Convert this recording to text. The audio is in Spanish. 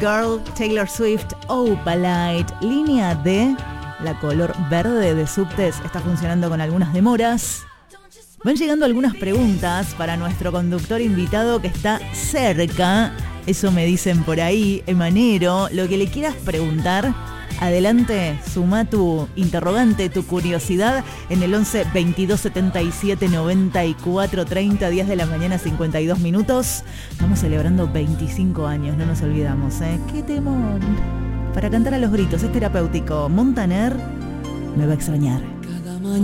Girl, Taylor Swift, Opalite, línea D, la color verde de Subtes está funcionando con algunas demoras. Van llegando algunas preguntas para nuestro conductor invitado que está cerca. Eso me dicen por ahí, Emanero. Lo que le quieras preguntar, adelante, suma tu interrogante, tu curiosidad en el 11 22 77 94 30, 10 de la mañana, 52 minutos. Estamos celebrando 25 años, no nos olvidamos, ¿eh? ¡Qué temón! Para cantar a los gritos, es terapéutico. Montaner me va a extrañar.